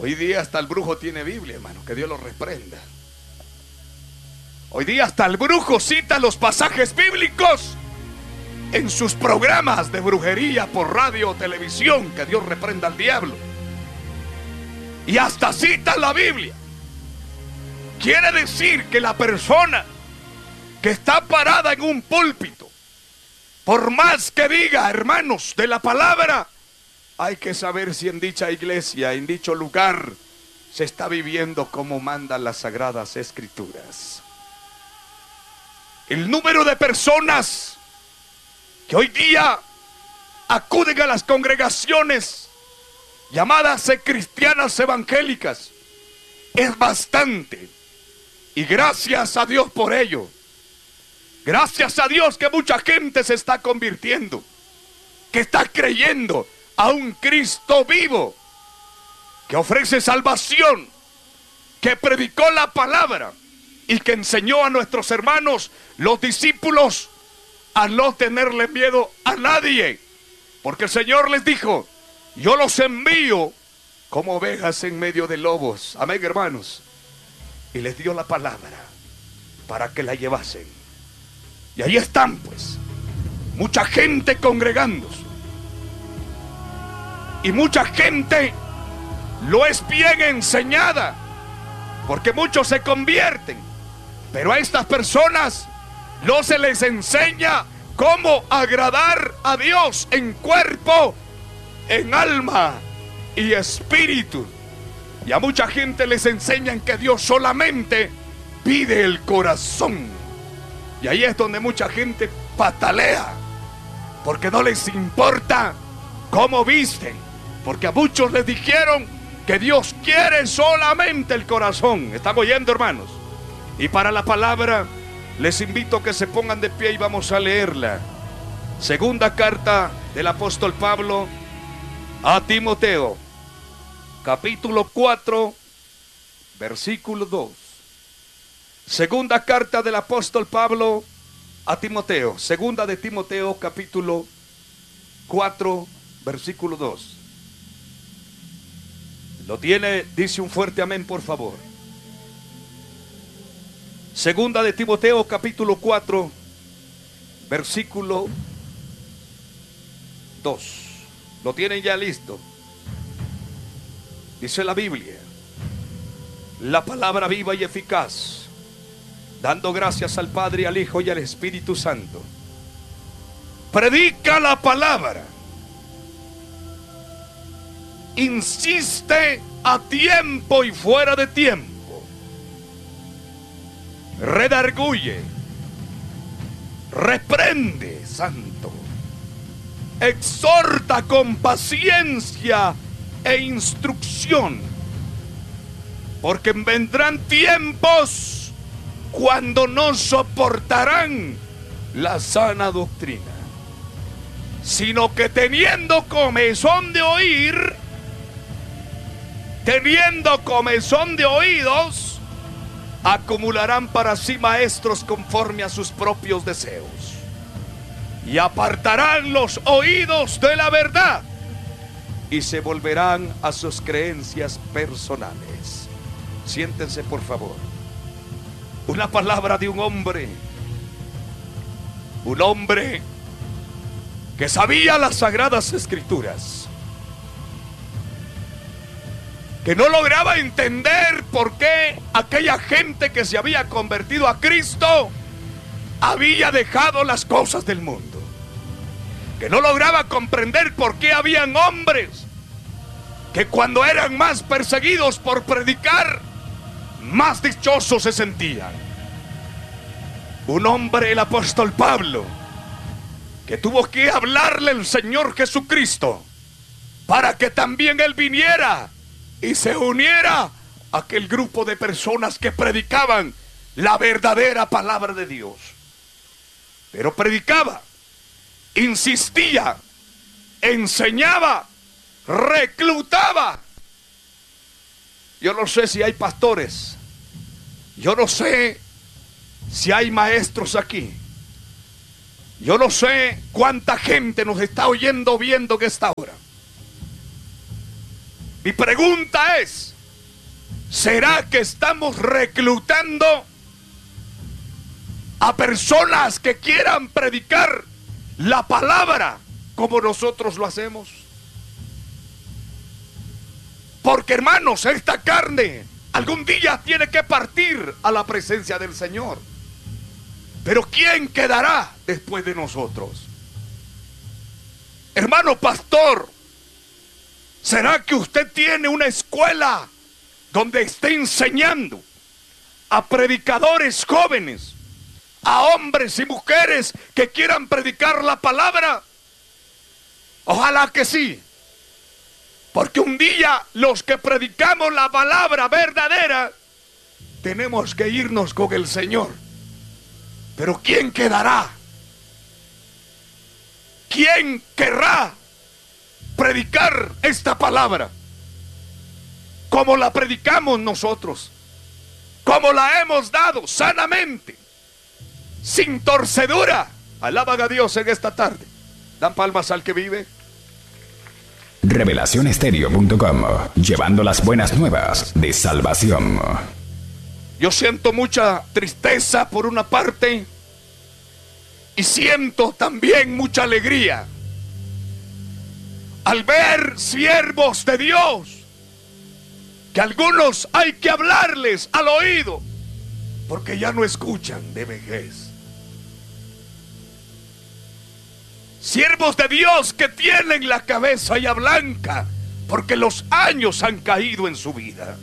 Hoy día hasta el brujo tiene Biblia, hermano, que Dios lo reprenda. Hoy día hasta el brujo cita los pasajes bíblicos en sus programas de brujería por radio o televisión, que Dios reprenda al diablo. Y hasta cita la Biblia. Quiere decir que la persona que está parada en un púlpito, por más que diga, hermanos, de la palabra, hay que saber si en dicha iglesia, en dicho lugar, se está viviendo como mandan las sagradas escrituras. El número de personas que hoy día acuden a las congregaciones llamadas cristianas evangélicas es bastante. Y gracias a Dios por ello. Gracias a Dios que mucha gente se está convirtiendo, que está creyendo a un Cristo vivo, que ofrece salvación, que predicó la palabra y que enseñó a nuestros hermanos, los discípulos, a no tenerle miedo a nadie, porque el Señor les dijo: yo los envío como ovejas en medio de lobos. Amén, hermanos. Y les dio la palabra para que la llevasen. Y ahí están, pues, mucha gente congregándose. Y mucha gente lo es bien enseñada, porque muchos se convierten. Pero a estas personas no se les enseña cómo agradar a Dios en cuerpo, en alma y espíritu. Y a mucha gente les enseñan que Dios solamente pide el corazón. Y ahí es donde mucha gente patalea, porque no les importa cómo visten, porque a muchos les dijeron que Dios quiere solamente el corazón. ¿Están oyendo, hermanos? Y para la palabra les invito a que se pongan de pie y vamos a leerla. Segunda carta del apóstol Pablo a Timoteo, capítulo 4, versículo 2. Segunda carta del apóstol Pablo a Timoteo, segunda de Timoteo, capítulo 4, versículo 2. ¿Lo tiene? Dice un fuerte amén, por favor. Segunda de Timoteo, capítulo 4, versículo 2. ¿Lo tienen ya listo? Dice la Biblia: la palabra viva y eficaz, dando gracias al Padre, al Hijo y al Espíritu Santo. Predica la palabra, insiste a tiempo y fuera de tiempo, redarguye, reprende, santo, exhorta con paciencia e instrucción, porque vendrán tiempos cuando no soportarán la sana doctrina, sino que teniendo comezón de oídos, acumularán para sí maestros conforme a sus propios deseos, y apartarán los oídos de la verdad y se volverán a sus creencias personales. Siéntense, por favor. Una palabra de un hombre que sabía las sagradas escrituras, que no lograba entender por qué aquella gente que se había convertido a Cristo había dejado las cosas del mundo, que no lograba comprender por qué habían hombres que cuando eran más perseguidos por predicar, más dichosos se sentían. Un hombre, el apóstol Pablo, que tuvo que hablarle al Señor Jesucristo para que también él viniera y se uniera a aquel grupo de personas que predicaban la verdadera palabra de Dios. Pero predicaba, insistía, enseñaba, reclutaba. Yo no sé si hay pastores, yo no sé si hay maestros aquí, yo no sé cuánta gente nos está oyendo, viendo que esta hora. Mi pregunta es: ¿Será que estamos reclutando a personas que quieran predicar la palabra como nosotros lo hacemos? Porque, hermanos, esta carne algún día tiene que partir a la presencia del Señor. Pero ¿quién quedará después de nosotros? Hermano pastor, ¿será que usted tiene una escuela donde esté enseñando a predicadores jóvenes, a hombres y mujeres que quieran predicar la palabra? Ojalá que sí. Porque un día los que predicamos la palabra verdadera tenemos que irnos con el Señor. Pero ¿quién quedará? ¿Quién querrá predicar esta palabra como la predicamos nosotros? Como la hemos dado sanamente, sin torcedura. Alaban a Dios en esta tarde. Dan palmas al que vive. Revelacionestereo.com, llevando las buenas nuevas de salvación. Yo siento mucha tristeza por una parte y siento también mucha alegría al ver siervos de Dios que algunos hay que hablarles al oído porque ya no escuchan de vejez. Siervos de Dios que tienen la cabeza ya blanca porque los años han caído en su vida.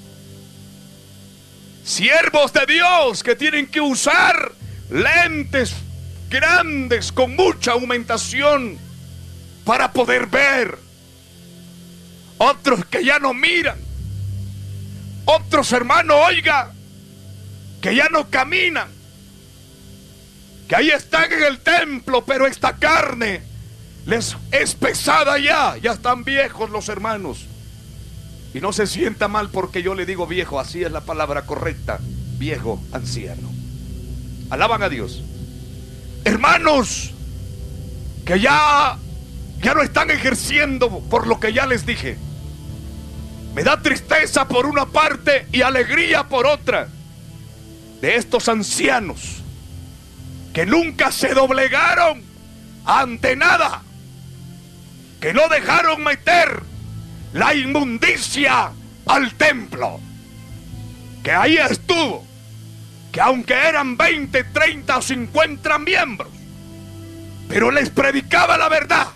Siervos de Dios que tienen que usar lentes grandes con mucha aumentación para poder ver. Otros que ya no miran. Otros, hermanos, oiga, que ya no caminan. Que ahí están en el templo, pero esta carne les es pesada ya. Ya están viejos los hermanos. Y no se sienta mal porque yo le digo viejo, así es la palabra correcta. Viejo, anciano. Alaban a Dios. Hermanos, que ya no están ejerciendo por lo que ya les dije. Me da tristeza por una parte y alegría por otra. De estos ancianos que nunca se doblegaron ante nada, que no dejaron meter la inmundicia al templo, que ahí estuvo, que aunque eran 20, 30 o 50 miembros, pero les predicaba la verdad.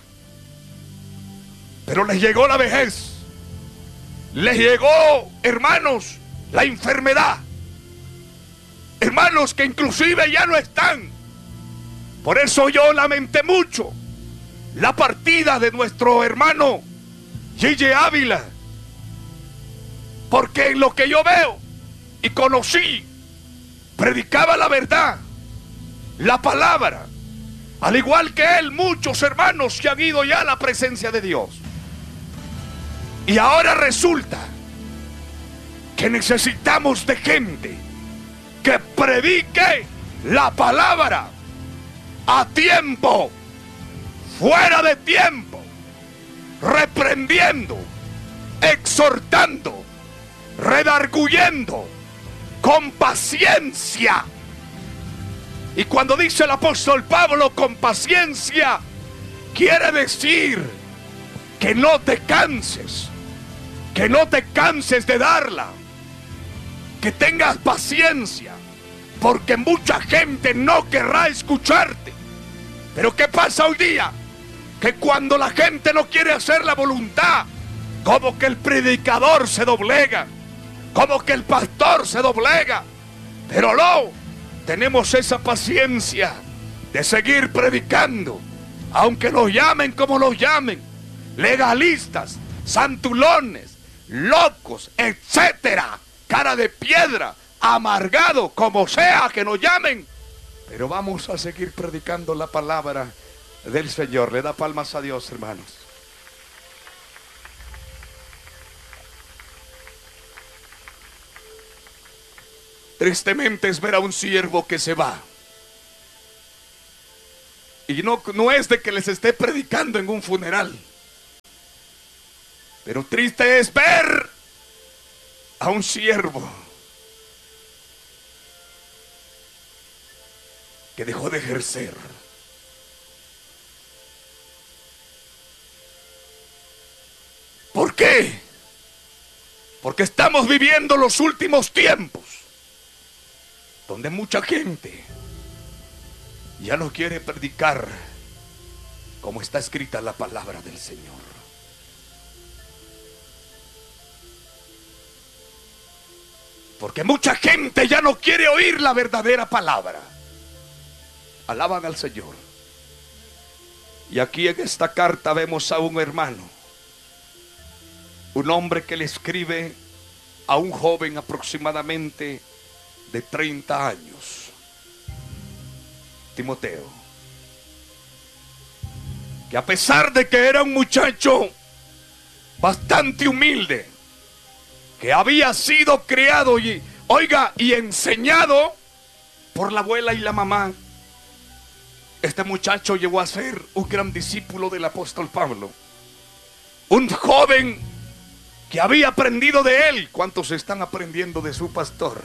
Pero les llegó la vejez, les llegó, hermanos, la enfermedad, hermanos que inclusive ya no están. Por eso yo lamenté mucho la partida de nuestro hermano Gille Ávila, porque en lo que yo veo y conocí, predicaba la verdad, la palabra, al igual que él, muchos hermanos que han ido ya a la presencia de Dios. Y ahora resulta que necesitamos de gente que predique la palabra a tiempo, fuera de tiempo, reprendiendo, exhortando, redarguyendo, con paciencia. Y cuando dice el apóstol Pablo con paciencia, quiere decir que no te canses, que no te canses de darla, que tengas paciencia, porque mucha gente no querrá escucharte. Pero ¿qué pasa hoy día? Que cuando la gente no quiere hacer la voluntad, como que el predicador se doblega, como que el pastor se doblega. Pero no, tenemos esa paciencia de seguir predicando, aunque los llamen como los llamen, legalistas, santulones, locos, etcétera, cara de piedra, amargado, como sea que nos llamen. Pero vamos a seguir predicando la palabra del Señor. Le da palmas a Dios, hermanos. Tristemente es ver a un siervo que se va. Y no es de que les esté predicando en un funeral. Pero triste es ver a un siervo que dejó de ejercer. ¿Por qué? Porque estamos viviendo los últimos tiempos donde mucha gente ya no quiere predicar como está escrita la palabra del Señor. Porque mucha gente ya no quiere oír la verdadera palabra. Alaban al Señor. Y aquí en esta carta vemos a un hermano, un hombre que le escribe a un joven aproximadamente de 30 años, Timoteo, que a pesar de que era un muchacho bastante humilde, que había sido criado y enseñado por la abuela y la mamá, este muchacho llegó a ser un gran discípulo del apóstol Pablo, un joven que había aprendido de él. ¿Cuántos están aprendiendo de su pastor?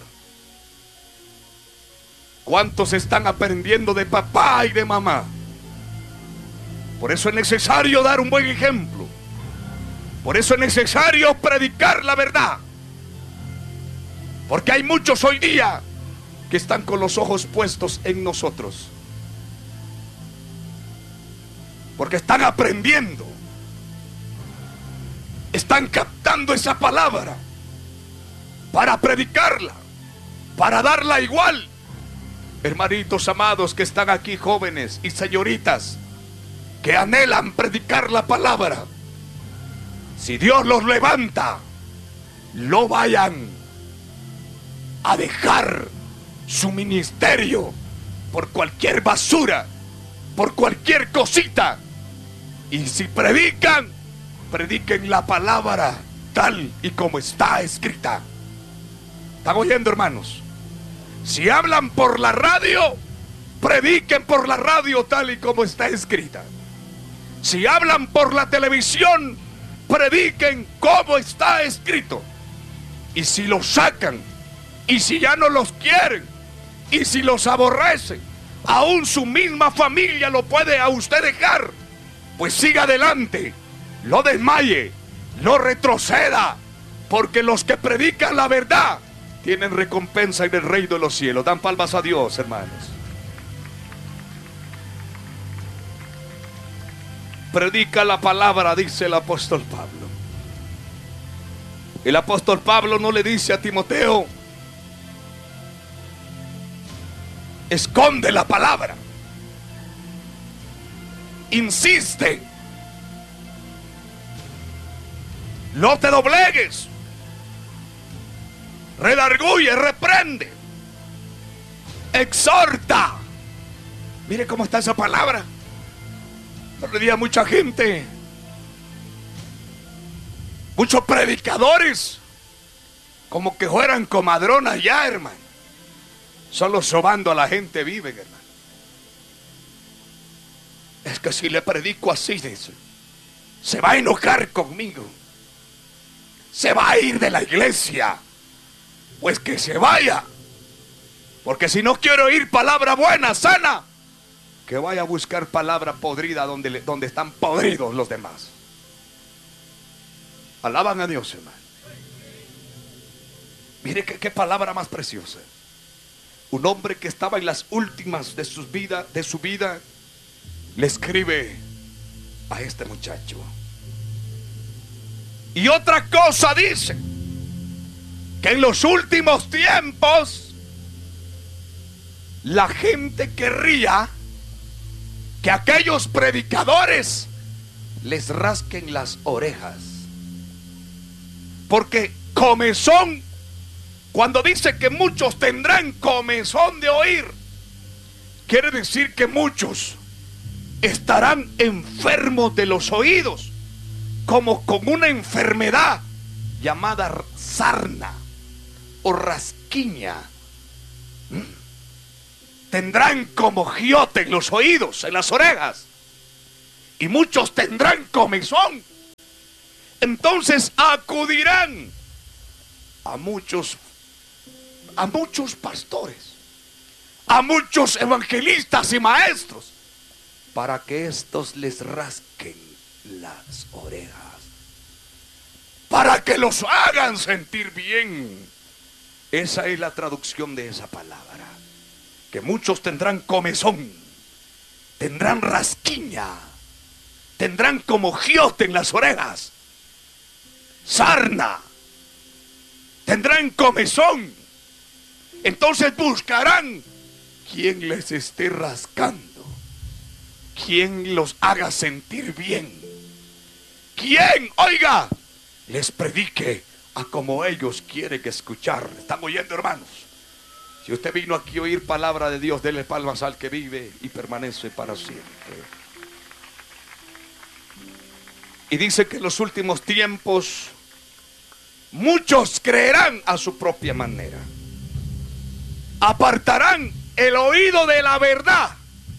¿Cuántos están aprendiendo de papá y de mamá? Por eso es necesario dar un buen ejemplo. Por eso es necesario predicar la verdad. Porque hay muchos hoy día que están con los ojos puestos en nosotros. Porque están aprendiendo. Están captando esa palabra para predicarla, para darla igual. Hermanitos amados que están aquí, jóvenes y señoritas que anhelan predicar la palabra, si Dios los levanta, no vayan a dejar su ministerio por cualquier basura, por cualquier cosita. Y si predican, prediquen la palabra tal y como está escrita. ¿Están oyendo, hermanos? Si hablan por la radio, prediquen por la radio tal y como está escrita. Si hablan por la televisión, prediquen como está escrito. Y si los sacan, y si ya no los quieren, y si los aborrecen, aún su misma familia lo puede a usted dejar, pues siga adelante. No desmaye, no retroceda, porque los que predican la verdad tienen recompensa en el reino de los cielos. Dan palmas a Dios, hermanos. Predica la palabra, dice el apóstol Pablo. El apóstol Pablo no le dice a Timoteo: esconde la palabra. Insiste. No te doblegues. Redarguye, reprende, exhorta. Mire cómo está esa palabra. Hoy día mucha gente, muchos predicadores, como que fueran comadronas ya, hermano. Solo sobando a la gente viven, hermano. Es que si le predico así, se va a enojar conmigo. Se va a ir de la iglesia. Pues que se vaya. Porque si no quiere oír palabra buena, sana, que vaya a buscar palabra podrida donde están podridos los demás. Alaban a Dios, hermano. Mire qué palabra más preciosa. Un hombre que estaba en las últimas de su vida, le escribe a este muchacho. Y otra cosa dice, que en los últimos tiempos la gente querría que aquellos predicadores les rasquen las orejas. Porque comezón, cuando dice que muchos tendrán comezón de oír, quiere decir que muchos estarán enfermos de los oídos, como con una enfermedad llamada sarna o rasquiña. Tendrán como giote en los oídos, en las orejas, y muchos tendrán comezón. Entonces acudirán a muchos pastores, a muchos evangelistas y maestros, para que estos les rasquen las orejas, para que los hagan sentir bien. Esa es la traducción de esa palabra. Que muchos tendrán comezón, tendrán rasquiña, tendrán como giote en las orejas, sarna, tendrán comezón. Entonces buscarán quien les esté rascando, quien los haga sentir bien, quien, oiga, les predique a como ellos quieren escuchar. ¿Están oyendo, hermanos? Si usted vino aquí a oír palabra de Dios, dele palmas al que vive y permanece para siempre. Y dice que en los últimos tiempos muchos creerán a su propia manera, apartarán el oído de la verdad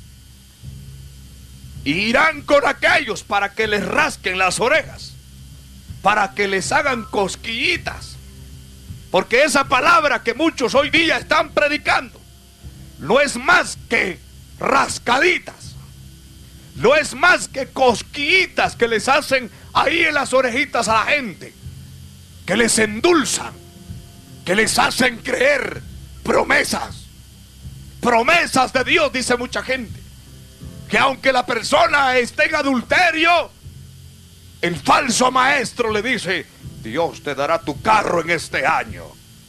y irán con aquellos para que les rasquen las orejas, para que les hagan cosquillitas. Porque esa palabra que muchos hoy día están predicando no es más que rascaditas, no es más que cosquillitas que les hacen ahí en las orejitas a la gente, que les endulzan, que les hacen creer promesas de Dios. Dice mucha gente que aunque la persona esté en adulterio, el falso maestro le dice: Dios te dará tu carro en este año.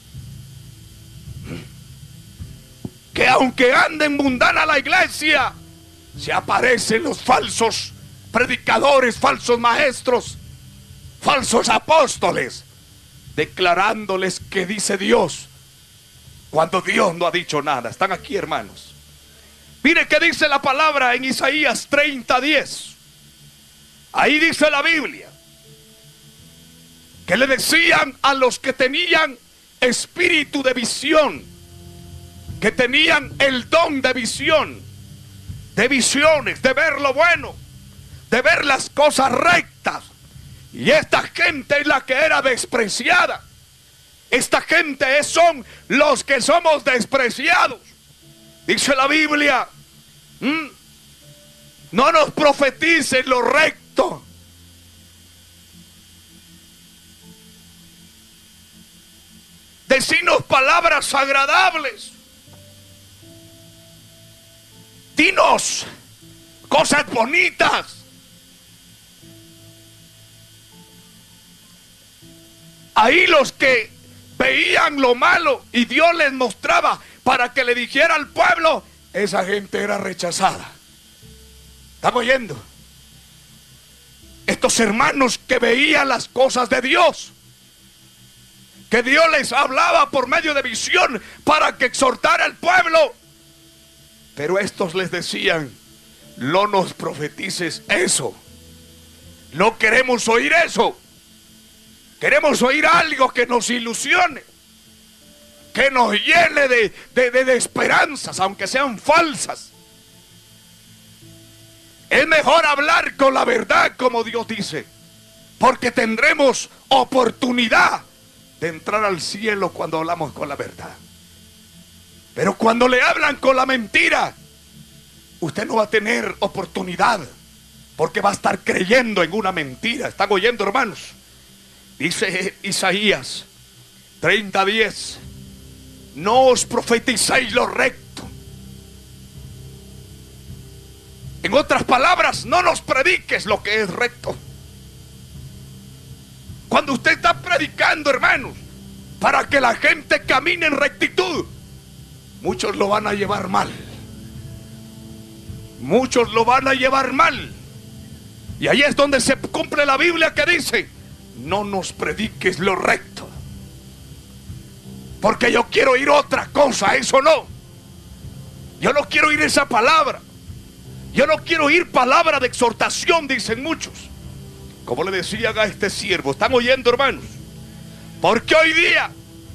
Que aunque anden mundana la iglesia, se aparecen los falsos predicadores, falsos maestros, falsos apóstoles, declarándoles que dice Dios, cuando Dios no ha dicho nada. Están aquí, hermanos. Mire qué dice la palabra en Isaías 30:10. Ahí dice la Biblia que le decían a los que tenían espíritu de visión, que tenían el don de visión, de visiones, de ver lo bueno, de ver las cosas rectas. Y esta gente es la que era despreciada. Esta gente son los que somos despreciados. Dice la Biblia, no nos profeticen lo recto. Decinos palabras agradables. Dinos cosas bonitas. Ahí los que veían lo malo y Dios les mostraba para que le dijera al pueblo, esa gente era rechazada. ¿Están oyendo? Estos hermanos que veían las cosas de Dios, que Dios les hablaba por medio de visión para que exhortara al pueblo, pero estos les decían, no nos profetices eso, no queremos oír eso, queremos oír algo que nos ilusione, que nos llene de esperanzas, aunque sean falsas. Es mejor hablar con la verdad, como Dios dice, porque tendremos oportunidad de entrar al cielo cuando hablamos con la verdad. Pero cuando le hablan con la mentira, usted no va a tener oportunidad, porque va a estar creyendo en una mentira. ¿Están oyendo, hermanos? Dice Isaías 30:10, no os profeticéis lo recto. En otras palabras, no nos prediques lo que es recto. Cuando usted está predicando, hermanos, para que la gente camine en rectitud, muchos lo van a llevar mal. Muchos lo van a llevar mal. Y ahí es donde se cumple la Biblia que dice, no nos prediques lo recto, porque yo quiero oír otra cosa. Eso no. Yo no quiero oír esa palabra. Yo no quiero oír palabra de exhortación, dicen muchos. Como le decían a este siervo, ¿están oyendo, hermanos? Porque hoy día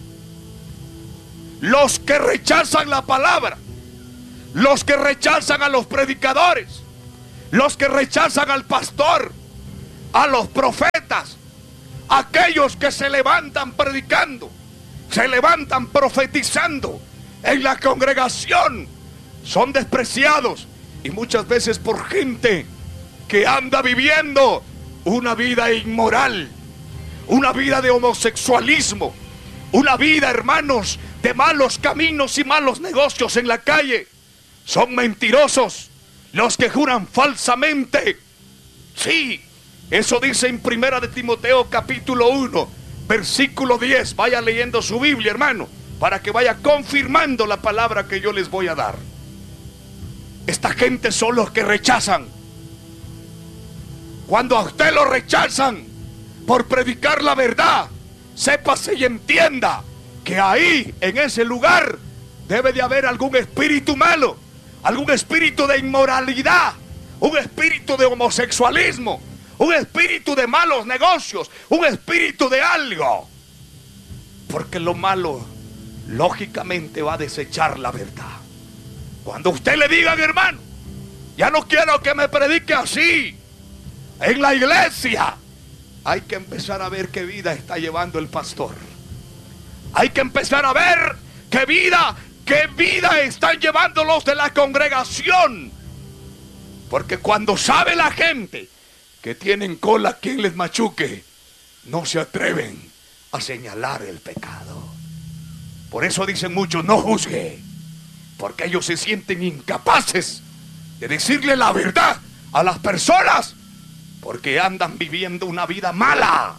los que rechazan la palabra, los que rechazan a los predicadores, los que rechazan al pastor, a los profetas, aquellos que se levantan predicando, se levantan profetizando en la congregación son despreciados, y muchas veces por gente que anda viviendo una vida inmoral, una vida de homosexualismo, una vida, hermanos, de malos caminos y malos negocios en la calle. Son mentirosos los que juran falsamente. Sí, eso dice en Primera de Timoteo capítulo 1, versículo 10. Vaya leyendo su Biblia, hermano, para que vaya confirmando la palabra que yo les voy a dar. Esta gente son los que rechazan. Cuando a usted lo rechazan por predicar la verdad, sépase y entienda que ahí, en ese lugar, debe de haber algún espíritu malo, algún espíritu de inmoralidad, un espíritu de homosexualismo, un espíritu de malos negocios, un espíritu de algo. Porque lo malo, lógicamente, va a desechar la verdad. Cuando usted le digan, hermano, ya no quiero que me predique así en la iglesia, hay que empezar a ver qué vida está llevando el pastor. Hay que empezar a ver qué vida están llevando los de la congregación. Porque cuando sabe la gente que tienen cola quien les machuque, no se atreven a señalar el pecado. Por eso dicen muchos, no juzgue, porque ellos se sienten incapaces de decirle la verdad a las personas, porque andan viviendo una vida mala.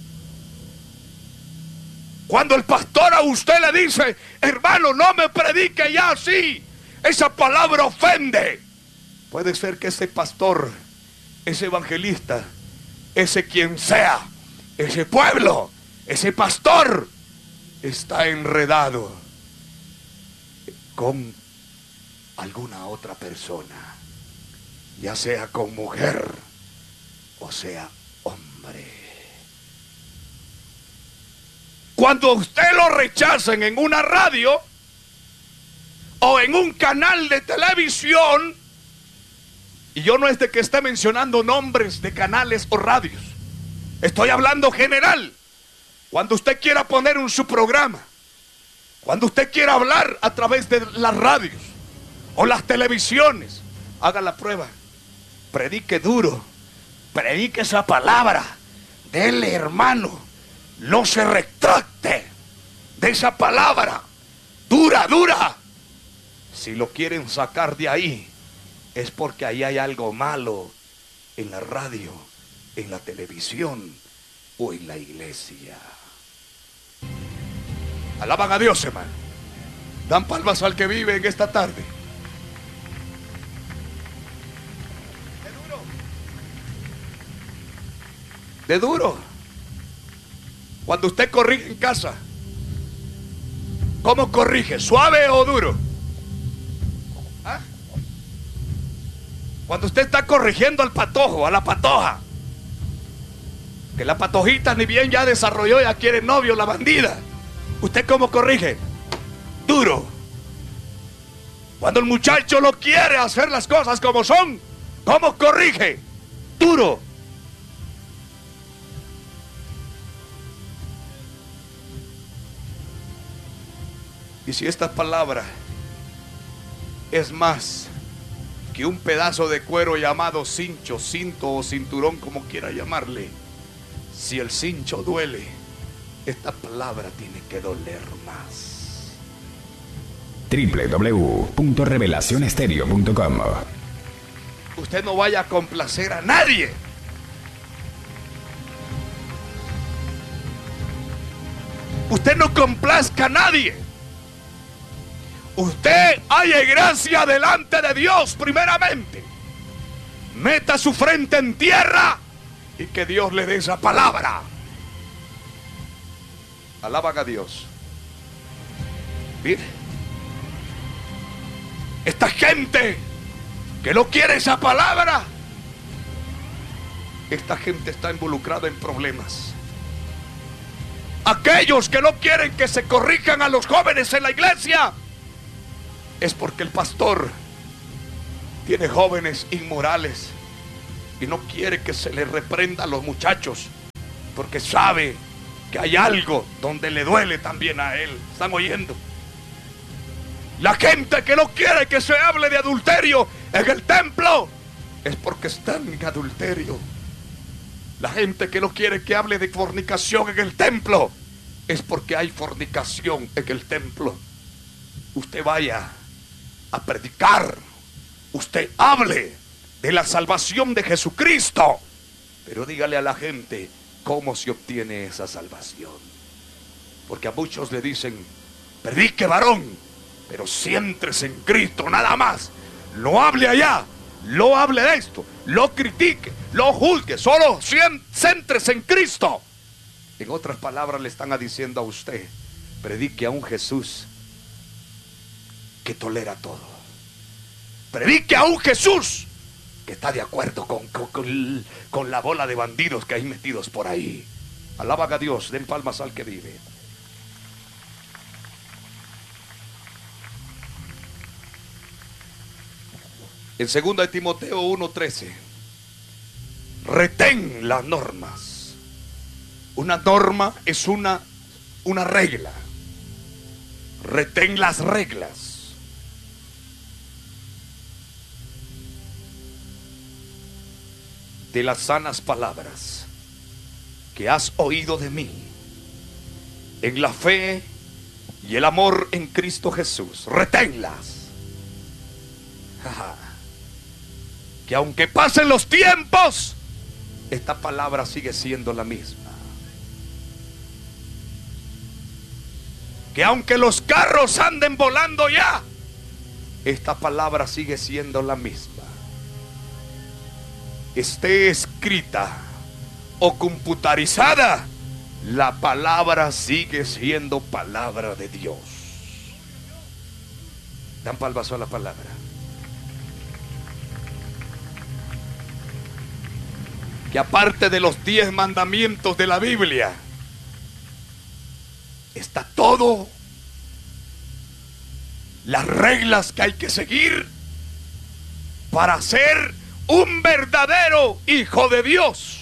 Cuando el pastor a usted le dice, hermano, no me predique ya así, esa palabra ofende. Puede ser que ese pastor, ese evangelista, ese quien sea, ese pueblo, ese pastor, está enredado con alguna otra persona, ya sea con mujer o sea hombre. Cuando usted lo rechacen en una radio o en un canal de televisión, y yo no es de que esté mencionando nombres de canales o radios, estoy hablando general. Cuando usted quiera poner su programa, cuando usted quiera hablar a través de las radios o las televisiones, haga la prueba, predique duro, predique esa palabra, dele, hermano, no se retracte de esa palabra, dura. Si lo quieren sacar de ahí, es porque ahí hay algo malo en la radio, en la televisión o en la iglesia. Alaban a Dios, hermano. Dan palmas al que vive en esta tarde. De duro. Cuando usted corrige en casa, ¿cómo corrige? ¿Suave o duro? ¿Ah? Cuando usted está corrigiendo al patojo, a la patoja, que la patojita ni bien ya desarrolló, ya quiere novio, la bandida, ¿usted cómo corrige? Duro. Cuando el muchacho lo quiere hacer las cosas como son, ¿cómo corrige? Duro. Y si esta palabra es más que un pedazo de cuero llamado cincho, cinto o cinturón, como quiera llamarle, si el cincho duele, esta palabra tiene que doler más. www.revelacionestereo.com. Usted no vaya a complacer a nadie. Usted no complazca a nadie. Usted halle gracia delante de Dios primeramente. Meta su frente en tierra y que Dios le dé esa palabra. Alaban a Dios. Mire, esta gente que no quiere esa palabra, esta gente está involucrada en problemas. Aquellos que no quieren que se corrijan a los jóvenes en la iglesia, es porque el pastor tiene jóvenes inmorales y no quiere que se les reprenda a los muchachos, porque sabe que hay algo donde le duele también a él. ¿Están oyendo? La gente que no quiere que se hable de adulterio en el templo es porque están en adulterio. La gente que no quiere que hable de fornicación en el templo es porque hay fornicación en el templo. Usted vaya a predicar, usted hable de la salvación de Jesucristo, pero dígale a la gente cómo se obtiene esa salvación. Porque a muchos le dicen: predique, varón, pero céntrese en Cristo nada más. No hable allá, no hable de esto, lo critique, lo juzgue, solo céntrese en Cristo. En otras palabras, le están diciendo a usted: predique a un Jesús que tolera todo. Predique a un Jesús que está de acuerdo con la bola de bandidos que hay metidos por ahí. Alaban a Dios, den palmas al que vive. En 2 de Timoteo 1:13, retén las normas. Una norma es una regla. Retén las reglas. De las sanas palabras que has oído de mí, en la fe y el amor en Cristo Jesús. Reténlas. Que aunque pasen los tiempos, esta palabra sigue siendo la misma. Que aunque los carros anden volando ya, esta palabra sigue siendo la misma. Esté escrita o computarizada, la palabra sigue siendo palabra de Dios. Dan palmas a la palabra. Que aparte de los 10 mandamientos de la Biblia, está todo, las reglas que hay que seguir para ser un verdadero hijo de Dios.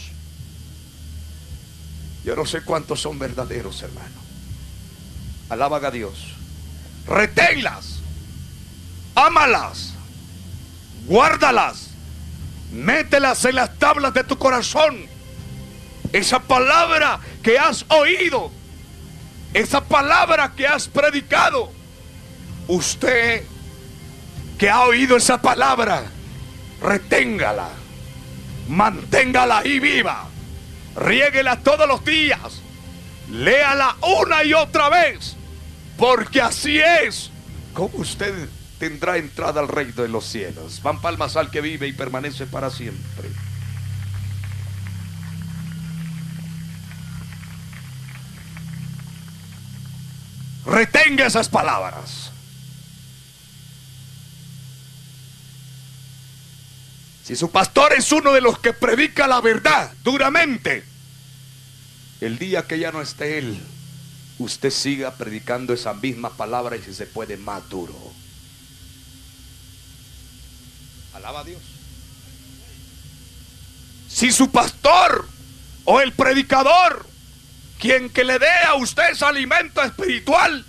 Yo no sé cuántos son verdaderos, hermano. Alaban a Dios. Reténlas, ámalas, guárdalas, mételas en las tablas de tu corazón. Esa palabra que has oído, esa palabra que has predicado, usted que ha oído esa palabra, reténgala, manténgala ahí viva, riéguela todos los días, léala una y otra vez, porque así es como usted tendrá entrada al reino de los cielos. Van palmas al que vive y permanece para siempre. Retenga esas palabras. Si su pastor es uno de los que predica la verdad duramente, el día que ya no esté él, usted siga predicando esa misma palabra, y si se puede, más duro. Alaba a Dios. Si su pastor o el predicador, quien que le dé a usted ese alimento espiritual,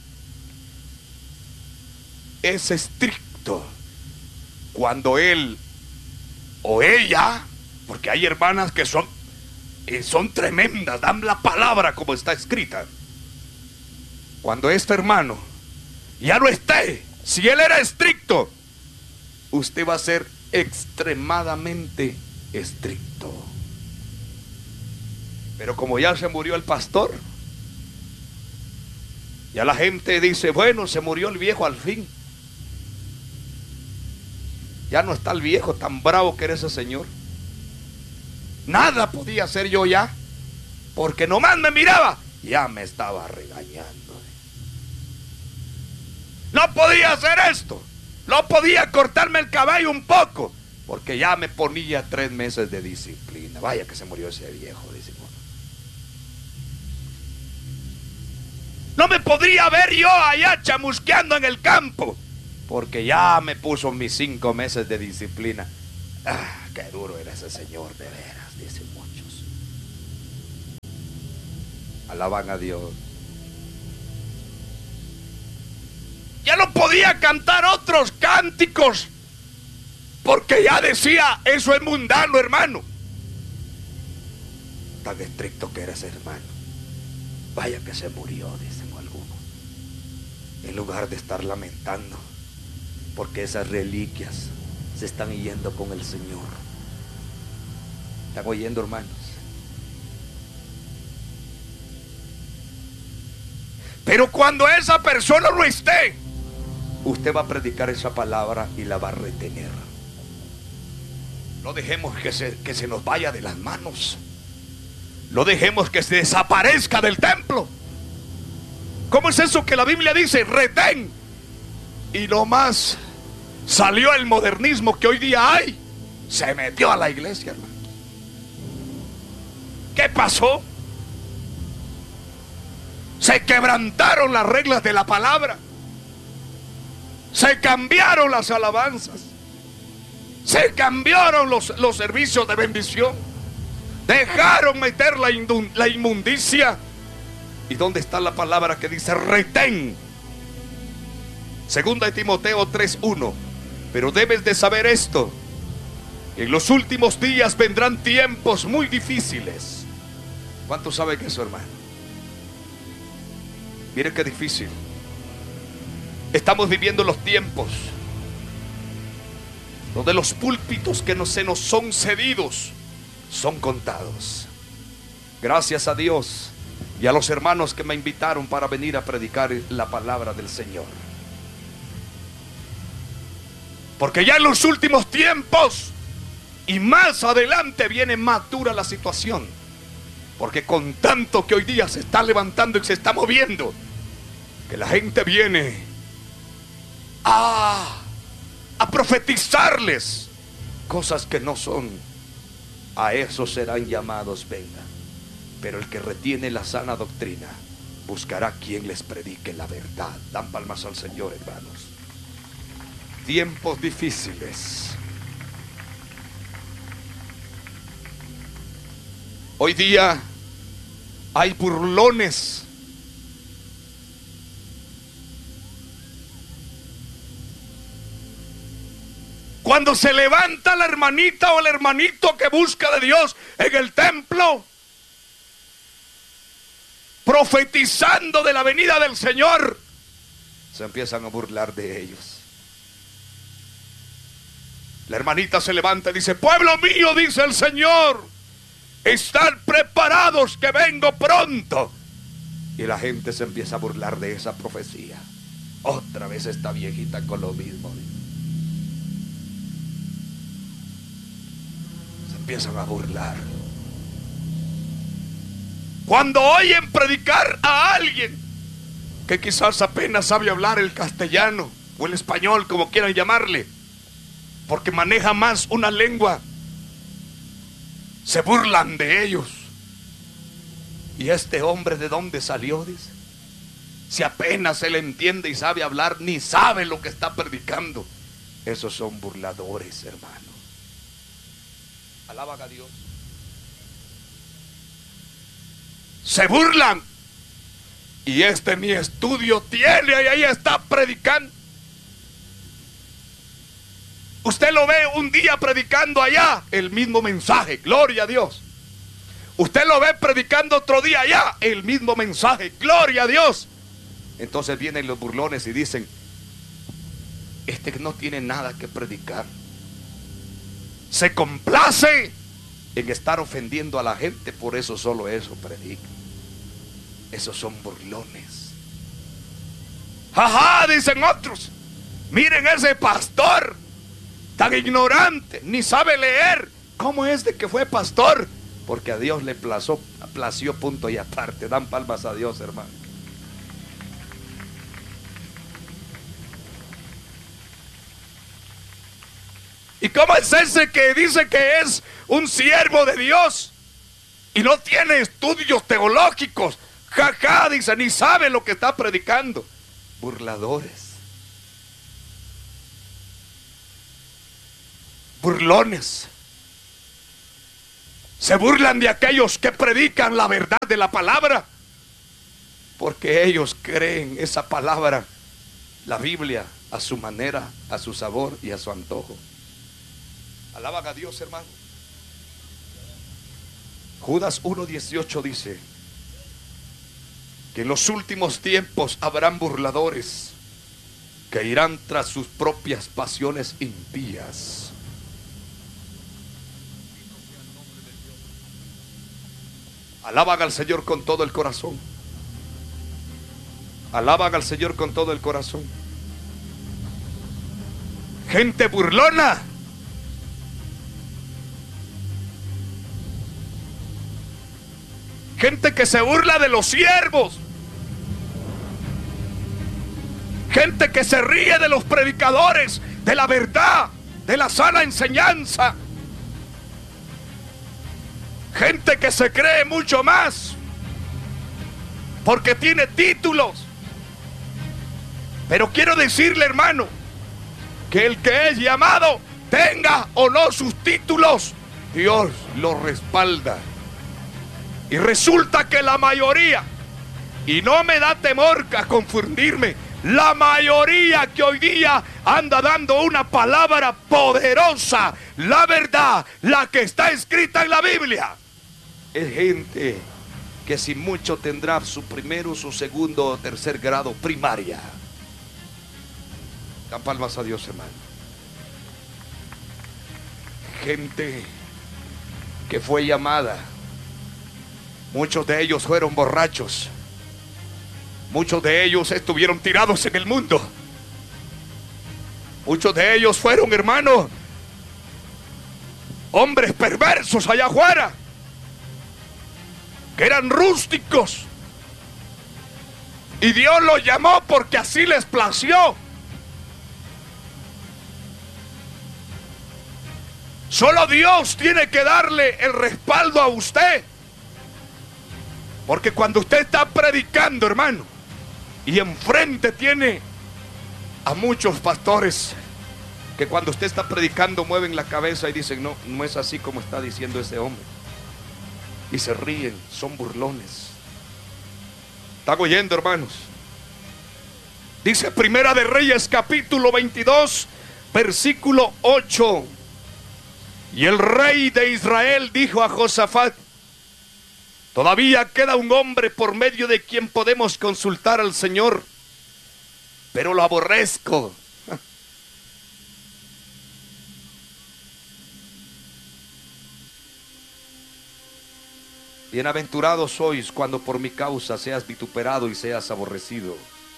es estricto cuando él o ella, porque hay hermanas que son tremendas, dan la palabra como está escrita. Cuando este hermano ya no esté, si él era estricto, usted va a ser extremadamente estricto. Pero como ya se murió el pastor, ya la gente dice: bueno, se murió el viejo al fin. Ya no está el viejo tan bravo que era ese señor. Nada podía hacer yo ya, porque nomás me miraba, ya me estaba regañando. No podía hacer esto, no podía cortarme el cabello un poco, porque ya me ponía 3 meses de disciplina. Vaya que se murió ese viejo, dice uno. No me podría ver yo allá chamusqueando en el campo, porque ya me puso mis 5 meses de disciplina. Ah, qué duro era ese señor, de veras, dicen muchos. Alaban a Dios. Ya no podía cantar otros cánticos, porque ya decía, eso es mundano, hermano. Tan estricto que era ese hermano. Vaya que se murió, dicen algunos. En lugar de estar lamentando, porque esas reliquias se están yendo con el Señor. ¿Están oyendo, hermanos? Pero cuando esa persona no esté, usted va a predicar esa palabra y la va a retener. No dejemos que se nos vaya de las manos. No dejemos que se desaparezca del templo. ¿Cómo es eso que la Biblia dice? Retén. Y nomás salió el modernismo que hoy día hay. Se metió a la iglesia, hermano. ¿Qué pasó? Se quebrantaron las reglas de la palabra. Se cambiaron las alabanzas. Se cambiaron los servicios de bendición. Dejaron meter la inmundicia. ¿Y dónde está la palabra que dice retén? Segunda de Timoteo 3:1. Pero debes de saber esto: en los últimos días vendrán tiempos muy difíciles. ¿Cuántos saben eso, hermano? Miren qué difícil. Estamos viviendo los tiempos donde los púlpitos que se nos son cedidos son contados. Gracias a Dios y a los hermanos que me invitaron para venir a predicar la palabra del Señor. Porque ya en los últimos tiempos y más adelante viene más dura la situación. Porque con tanto que hoy día se está levantando y se está moviendo, que la gente viene a profetizarles cosas que no son. A esos serán llamados, venga. Pero el que retiene la sana doctrina buscará quien les predique la verdad. Dan palmas al Señor, hermanos. Tiempos difíciles. Hoy día hay burlones. Cuando se levanta la hermanita o el hermanito que busca de Dios en el templo, profetizando de la venida del Señor, se empiezan a burlar de ellos. La hermanita se levanta y dice: pueblo mío, dice el Señor, estad preparados que vengo pronto. Y la gente se empieza a burlar de esa profecía. Otra vez esta viejita con lo mismo. Se empiezan a burlar. Cuando oyen predicar a alguien que quizás apenas sabe hablar el castellano o el español, como quieran llamarle, porque maneja más una lengua, se burlan de ellos. ¿Y este hombre de dónde salió? Dice. Si apenas se le entiende y sabe hablar, ni sabe lo que está predicando. Esos son burladores, hermano. Alaban a Dios. Se burlan. Y este ni estudio tiene y ahí está predicando. Usted lo ve un día predicando allá, el mismo mensaje, gloria a Dios. Usted lo ve predicando otro día allá, el mismo mensaje, gloria a Dios. Entonces vienen los burlones y dicen: este no tiene nada que predicar. Se complace en estar ofendiendo a la gente, por eso solo eso predica. Esos son burlones. Ajá, dicen otros. Miren ese pastor tan ignorante, ni sabe leer. ¿Cómo es de que fue pastor? Porque a Dios le plació punto y aparte. Dan palmas a Dios, hermano. ¿Y cómo es ese que dice que es un siervo de Dios y no tiene estudios teológicos? Jaja, dice, ni sabe lo que está predicando. Burladores. Burlones. Se burlan de aquellos que predican la verdad de la palabra. Porque ellos creen esa palabra, la Biblia, a su manera, a su sabor y a su antojo. Alaban a Dios, hermano. Judas 1:18 dice que en los últimos tiempos habrán burladores que irán tras sus propias pasiones impías. Alaban al Señor con todo el corazón. Alaban al Señor con todo el corazón. Gente burlona. Gente que se burla de los siervos. Gente que se ríe de los predicadores, de la verdad, de la sana enseñanza. Gente que se cree mucho más porque tiene títulos. Pero quiero decirle, hermano, que el que es llamado, tenga o no sus títulos, Dios lo respalda. Y resulta que la mayoría, y no me da temor a confundirme, la mayoría que hoy día anda dando una palabra poderosa, la verdad, la que está escrita en la Biblia, es gente que sin mucho tendrá su primero, su segundo o tercer grado primaria. Dan palmas a Dios, hermano. Gente que fue llamada. Muchos de ellos fueron borrachos. Muchos de ellos estuvieron tirados en el mundo. Muchos de ellos fueron, hermanos, hombres perversos allá afuera, que eran rústicos. Y Dios los llamó porque así les plació. Solo Dios tiene que darle el respaldo a usted. Porque cuando usted está predicando, hermano, y enfrente tiene a muchos pastores que cuando usted está predicando mueven la cabeza y dicen, no, no es así como está diciendo ese hombre. Y se ríen, son burlones. ¿Están oyendo, hermanos? Dice Primera de Reyes capítulo 22, versículo 8. Y el rey de Israel dijo a Josafat: todavía queda un hombre por medio de quien podemos consultar al Señor, pero lo aborrezco. Bienaventurados sois cuando por mi causa seas vituperado y seas aborrecido.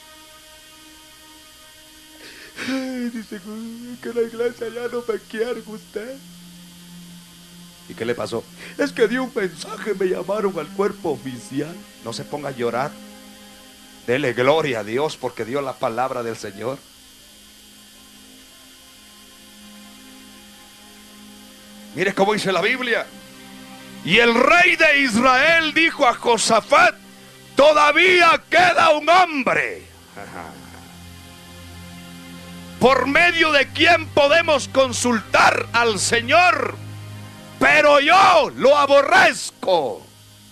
Dice que la iglesia ya no me quiere usted. ¿Y qué le pasó? Es que di un mensaje, me llamaron al cuerpo oficial. No se ponga a llorar. Dele gloria a Dios porque dio la palabra del Señor. Mire cómo dice la Biblia. Y el rey de Israel dijo a Josafat: todavía queda un hombre por medio de quien podemos consultar al Señor, pero yo lo aborrezco.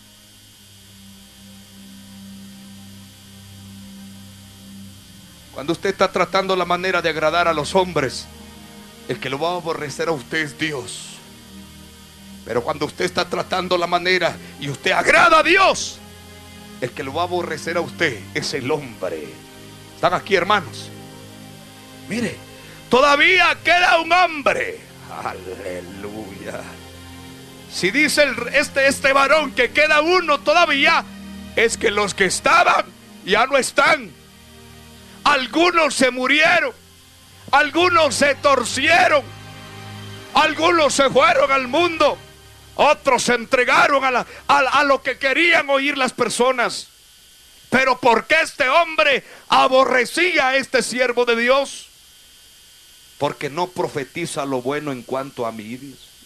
Cuando usted está tratando la manera de agradar a los hombres, el que lo va a aborrecer a usted es Dios. Pero cuando usted está tratando la manera y usted agrada a Dios, el que lo va a aborrecer a usted es el hombre. ¿Están aquí, hermanos? Mire, todavía queda un hombre. Aleluya. Si dice este varón que queda uno todavía, es que los que estaban ya no están. Algunos se murieron, algunos se torcieron, algunos se fueron al mundo, otros se entregaron a lo que querían oír las personas. Pero ¿por qué este hombre aborrecía a este siervo de Dios? Porque no profetiza lo bueno en cuanto a mí.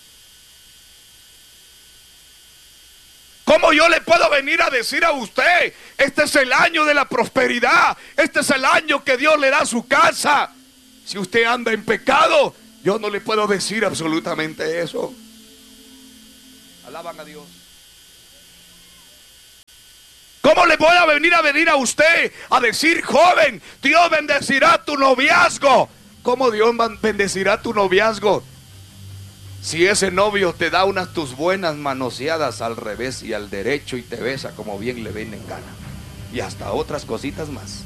¿Cómo yo le puedo venir a decir a usted: este es el año de la prosperidad, este es el año que Dios le da a su casa? Si usted anda en pecado, yo no le puedo decir absolutamente eso. Alaban a Dios. ¿Cómo le voy a venir a usted a decir, joven, Dios bendecirá tu noviazgo? ¿Cómo Dios bendecirá tu noviazgo si ese novio te da unas tus buenas manoseadas al revés y al derecho y te besa como bien le viene en gana? Y hasta otras cositas más.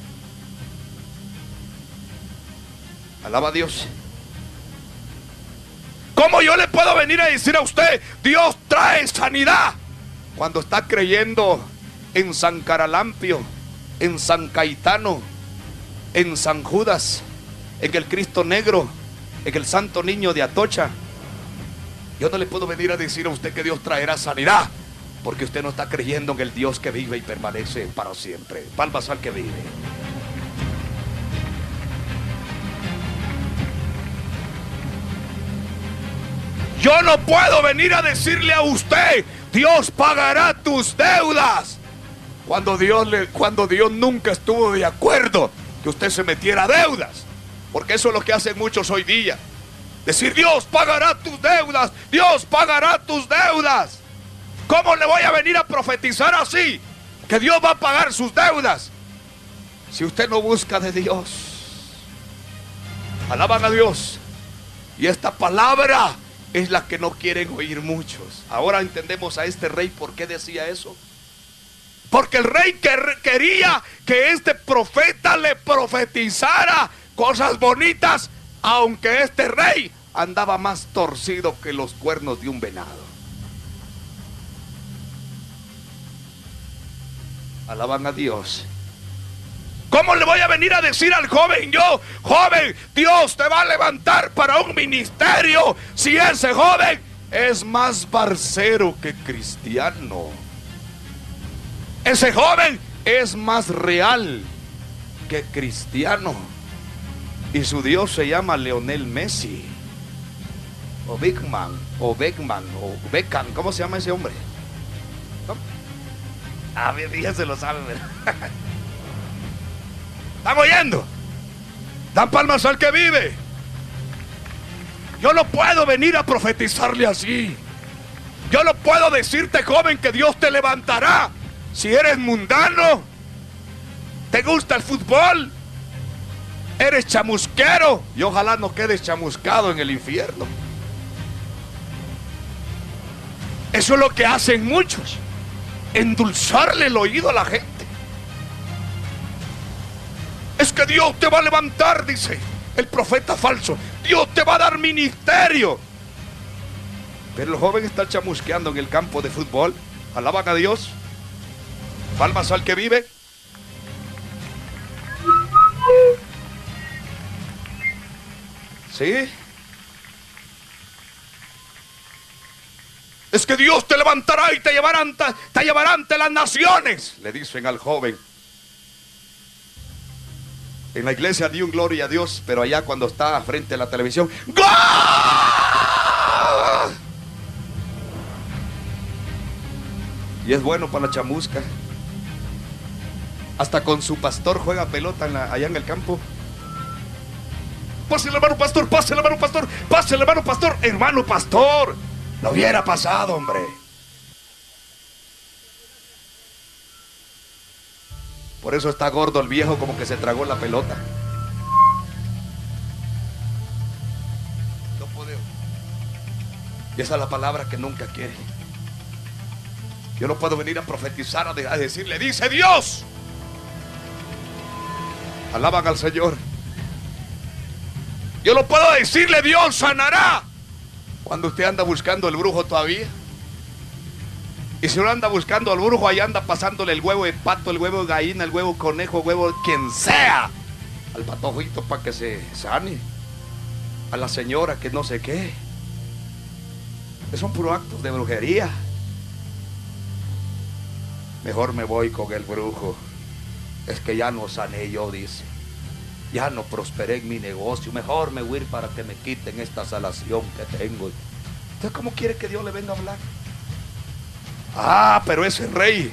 Alaba a Dios. ¿Cómo yo le puedo venir a decir a usted, Dios trae sanidad, cuando está creyendo en San Caralampio, en San Caetano, en San Judas, en el Cristo Negro, en el Santo Niño de Atocha? Yo no le puedo venir a decir a usted que Dios traerá sanidad, porque usted no está creyendo en el Dios que vive y permanece para siempre. Palmas al que vive. Yo no puedo venir a decirle a usted, Dios pagará tus deudas, cuando Dios nunca estuvo de acuerdo que usted se metiera a deudas. Porque eso es lo que hacen muchos hoy día. Decir, Dios pagará tus deudas, Dios pagará tus deudas. ¿Cómo le voy a venir a profetizar así, que Dios va a pagar sus deudas, si usted no busca de Dios? Alaban a Dios. Y esta palabra es la que no quieren oír muchos. Ahora entendemos a este rey por qué decía eso. Porque el rey quería que este profeta le profetizara cosas bonitas, aunque este rey andaba más torcido que los cuernos de un venado. Alaban a Dios. ¿Cómo le voy a venir a decir al joven yo, joven, Dios te va a levantar para un ministerio, si ese joven es más barcero que cristiano? Ese joven es más real que cristiano, y su Dios se llama Lionel Messi, o Beckham, ¿cómo se llama ese hombre? ¿Cómo? A ver, ya se lo saben, ¿verdad? ¿Están oyendo? Dan palmas al que vive. Yo no puedo venir a profetizarle así. Yo no puedo decirte, joven, que Dios te levantará si eres mundano, te gusta el fútbol, eres chamusquero, y ojalá no quedes chamuscado en el infierno. Eso es lo que hacen muchos, endulzarle el oído a la gente. Es que Dios te va a levantar, dice el profeta falso, Dios te va a dar ministerio. Pero el joven está chamusqueando en el campo de fútbol. Alaban a Dios. Palmas al que vive. ¿Sí? Es que Dios te levantará y te llevará ante las naciones, le dicen al joven. En la iglesia dio un gloria a Dios, pero allá cuando está frente a la televisión, ¡gol! Y es bueno para la chamusca. Hasta con su pastor juega pelota allá en el campo. Pase el hermano pastor, pase el hermano pastor, pase el hermano pastor. Hermano pastor, lo hubiera pasado, hombre. Por eso está gordo el viejo, como que se tragó la pelota. No podemos. Y esa es la palabra que nunca quiere. Yo no puedo venir a profetizar, a decirle, dice Dios. Alaban al Señor. Yo no puedo decirle, Dios sanará, cuando usted anda buscando el brujo todavía. Y si uno anda buscando al brujo, ahí anda pasándole el huevo de pato, el huevo de gallina, el huevo de conejo, el huevo de quien sea, al patojito para que se sane, a la señora que no sé qué. Son puros actos de brujería. Mejor me voy con el brujo. Es que ya no sané yo, dice. Ya no prosperé en mi negocio. Mejor me voy a ir para que me quiten esta salación que tengo. Entonces, ¿cómo quiere que Dios le venga a hablar? Ah, pero ese rey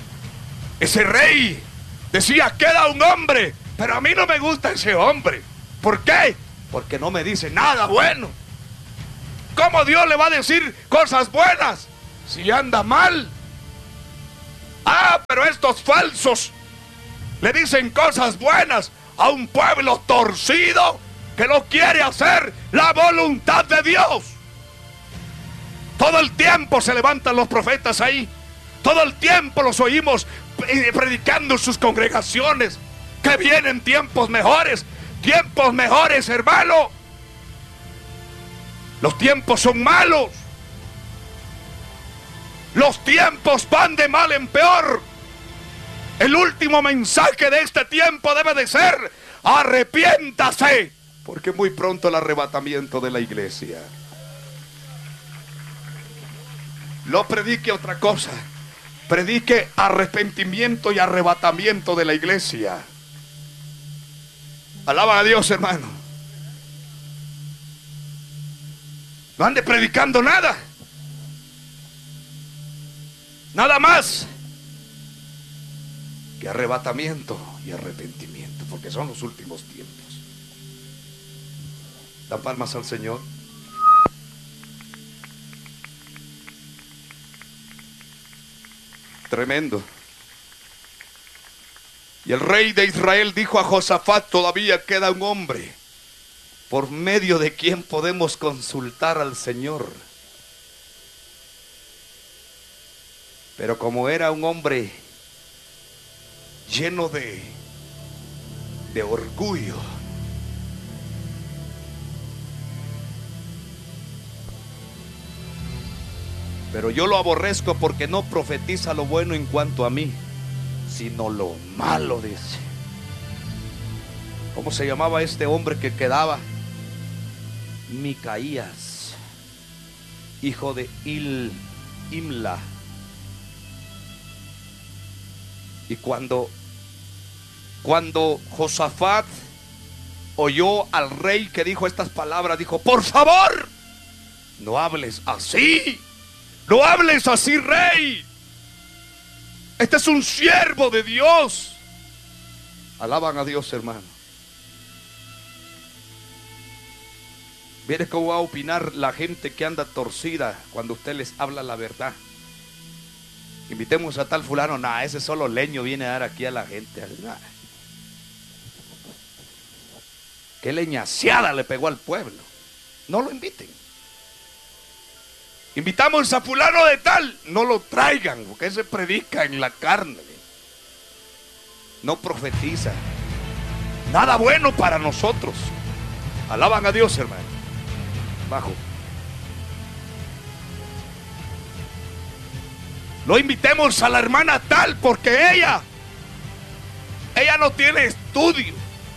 decía, queda un hombre, pero a mí no me gusta ese hombre. ¿Por qué? Porque no me dice nada bueno. ¿Cómo Dios le va a decir cosas buenas si anda mal? Ah, pero estos falsos le dicen cosas buenas a un pueblo torcido que no quiere hacer la voluntad de Dios. Todo el tiempo se levantan los profetas ahí. Todo el tiempo los oímos predicando en sus congregaciones que vienen tiempos mejores, hermano. Los tiempos son malos. Los tiempos van de mal en peor. El último mensaje de este tiempo debe de ser: arrepiéntase, porque muy pronto el arrebatamiento de la iglesia. No predique otra cosa. Predique arrepentimiento y arrebatamiento de la iglesia. Alaba a Dios, hermano. No ande predicando nada. Nada más que arrebatamiento y arrepentimiento, porque son los últimos tiempos. Dan palmas al Señor. Tremendo. Y el rey de Israel dijo a Josafat: todavía queda un hombre por medio de quien podemos consultar al Señor. Pero como era un hombre lleno de orgullo, pero yo lo aborrezco porque no profetiza lo bueno en cuanto a mí, sino lo malo, dice. ¿Cómo se llamaba este hombre que quedaba? Micaías, hijo de Imla. Y cuando Josafat oyó al rey que dijo estas palabras, dijo: por favor, no hables así. No hables así, rey. Este es un siervo de Dios. Alaban a Dios, hermano. Mire cómo va a opinar la gente que anda torcida cuando usted les habla la verdad. Invitemos a tal fulano. Nah, ese solo leño viene a dar aquí a la gente. Nah. Qué leñaseada le pegó al pueblo. No lo inviten. Invitamos a fulano de tal, no lo traigan, porque ese predica en la carne. No profetiza nada bueno para nosotros. Alaban a Dios, hermano. Bajo. No invitemos a la hermana tal, porque ella no tiene estudio.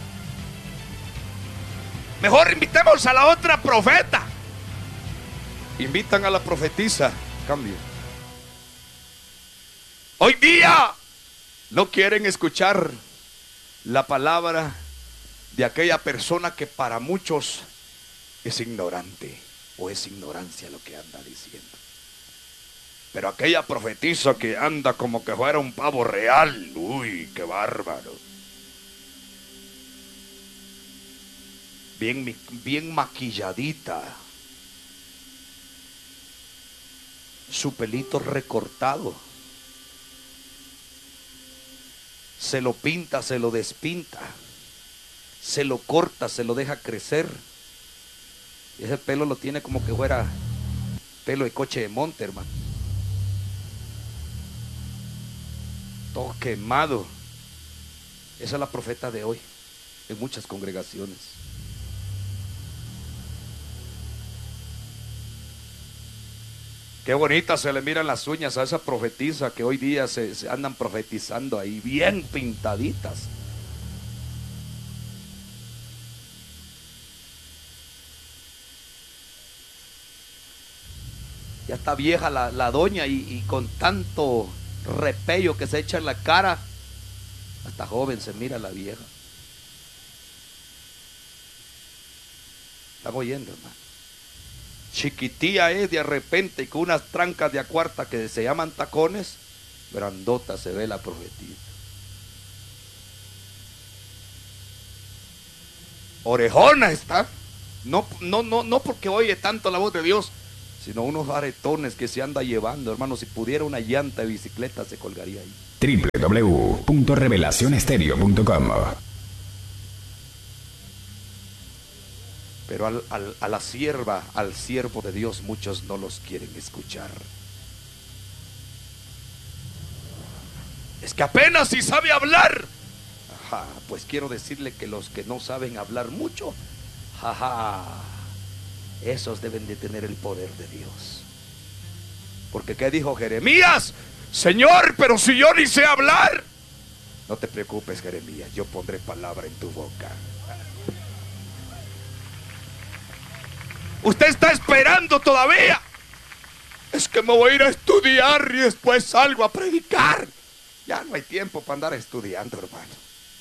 Mejor invitemos a la otra profeta. Invitan a la profetisa. Cambio. Hoy día no quieren escuchar la palabra de aquella persona que para muchos es ignorante, o es ignorancia lo que anda diciendo. Pero aquella profetisa que anda como que fuera un pavo real, uy, qué bárbaro. Bien maquilladita. Su pelito recortado. Se lo pinta, se lo despinta. Se lo corta, se lo deja crecer. Y ese pelo lo tiene como que fuera pelo de coche de monte, hermano. Todo quemado. Esa es la profeta de hoy en muchas congregaciones. Qué bonitas se le miran las uñas a esa profetisa que hoy día se andan profetizando ahí, bien pintaditas. Ya está vieja la doña y con tanto repello que se echa en la cara, hasta joven se mira la vieja. ¿Están oyendo, hermano? Chiquitía es de repente y con unas trancas de acuarta que se llaman tacones, grandota se ve la profetisa. Orejona está. No porque oye tanto la voz de Dios, sino unos aretones que se anda llevando, hermano. Si pudiera una llanta de bicicleta se colgaría ahí. www.revelacionestereo.com. Pero a la sierva, al siervo de Dios, muchos no los quieren escuchar. Es que apenas si sabe hablar. Ajá, pues quiero decirle que los que no saben hablar mucho, jaja, esos deben de tener el poder de Dios. Porque ¿qué dijo Jeremías? Señor, pero si yo ni sé hablar. No te preocupes, Jeremías, yo pondré palabra en tu boca. Usted está esperando todavía. Es que me voy a ir a estudiar y después salgo a predicar. Ya no hay tiempo para andar estudiando, hermano.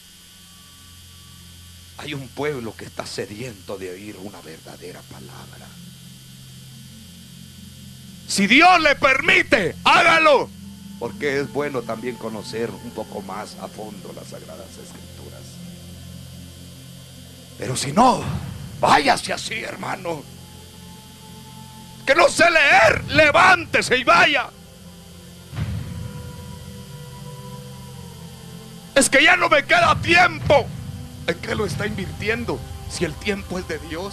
Hay un pueblo que está sediento de oír una verdadera palabra. Si Dios le permite, hágalo. Porque es bueno también conocer un poco más a fondo las Sagradas Escrituras. Pero si no, váyase así, hermano. Que no sé leer, levántese y vaya. Es que ya no me queda tiempo. ¿En qué lo está invirtiendo si el tiempo es de Dios?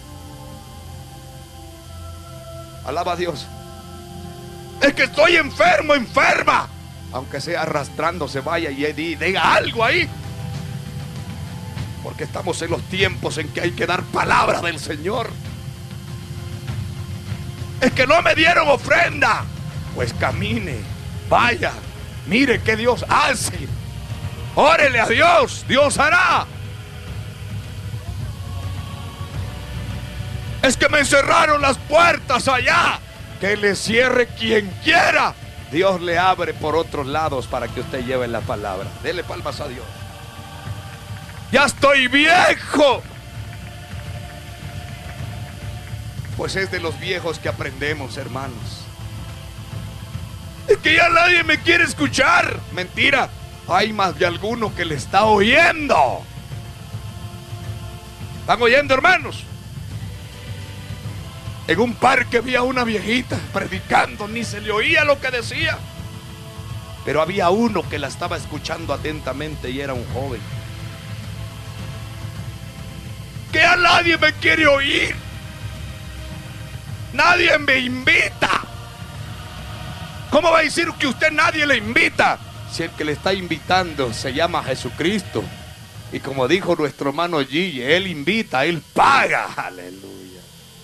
Alaba a Dios. Es que estoy enfermo, enferma. Aunque sea arrastrándose, vaya y diga algo ahí. Porque estamos en los tiempos en que hay que dar palabra del Señor. Es que no me dieron ofrenda. Pues camine, vaya, mire que Dios hace. Órele a Dios, Dios hará. Es que me encerraron las puertas allá. Que le cierre quien quiera. Dios le abre por otros lados para que usted lleve la palabra. Dele palmas a Dios. Ya estoy viejo. Pues es de los viejos que aprendemos, hermanos. Es que ya nadie me quiere escuchar. Mentira. Hay más de alguno que le está oyendo. ¿Están oyendo, hermanos? En un parque vi a una viejita predicando, ni se le oía lo que decía. Pero había uno que la estaba escuchando atentamente y era un joven. Que a nadie me quiere oír. Nadie me invita. ¿Cómo va a decir que usted nadie le invita? Si el que le está invitando se llama Jesucristo. Y como dijo nuestro hermano Gille, Él invita, Él paga. Aleluya.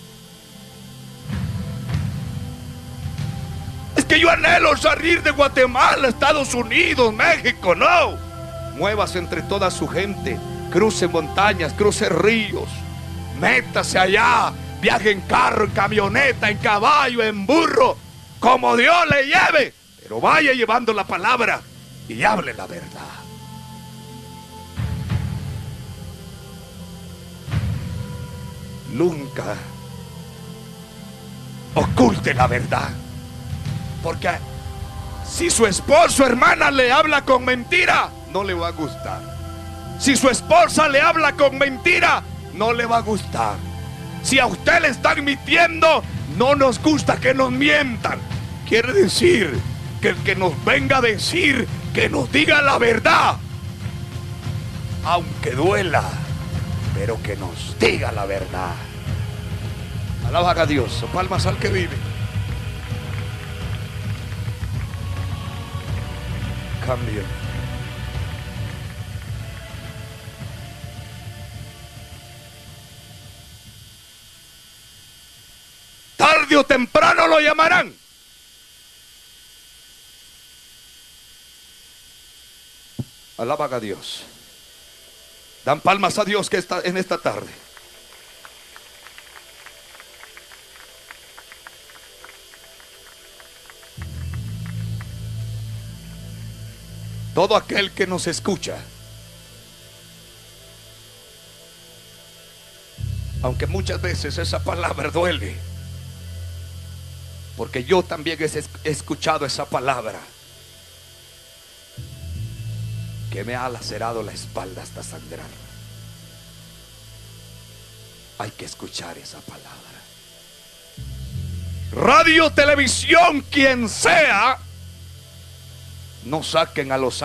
Es que yo anhelo salir de Guatemala, Estados Unidos, México. No. Muévase entre toda su gente. Cruce montañas, cruce ríos. Métase allá. Viaje en carro, en camioneta, en caballo, en burro. Como Dios le lleve. Pero vaya llevando la palabra y hable la verdad. Nunca oculte la verdad. Porque si su esposo, hermana, le habla con mentira, no le va a gustar. Si su esposa le habla con mentira, no le va a gustar. Si a usted le están mintiendo, no nos gusta que nos mientan. Quiere decir que el que nos venga a decir, que nos diga la verdad, aunque duela, pero que nos diga la verdad. Alaba a Dios, palmas al que vive. Cambio. Tarde o temprano lo llamarán. Alaba a Dios. Dan palmas a Dios que está en esta tarde. Todo aquel que nos escucha, aunque muchas veces esa palabra duele, porque yo también he escuchado esa palabra que me ha lacerado la espalda hasta sangrar. Hay que escuchar esa palabra. radio, televisión, quien sea, no saquen a los